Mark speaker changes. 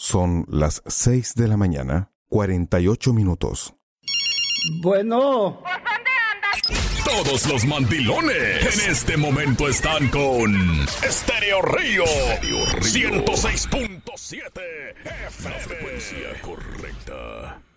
Speaker 1: Son las 6 de la mañana, 48 minutos.
Speaker 2: Bueno.
Speaker 3: Todos los mandilones en este momento están con Estéreo Río 106.7 FM. La frecuencia correcta.